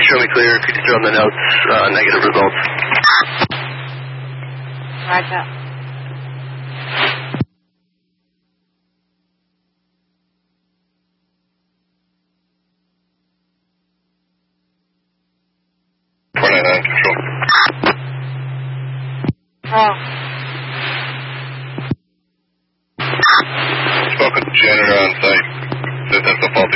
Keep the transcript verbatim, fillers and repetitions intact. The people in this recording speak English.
show me clear. Could you throw in the notes, uh, negative results? Roger. four ninety-nine, control. Oh. Spoken to janitor on site. Said that's a fault